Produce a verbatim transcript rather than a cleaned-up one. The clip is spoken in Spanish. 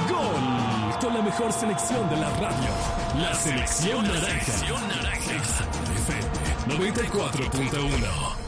Gol con la mejor selección de la radio. La selección naranja. Exa F M noventa y cuatro punto uno.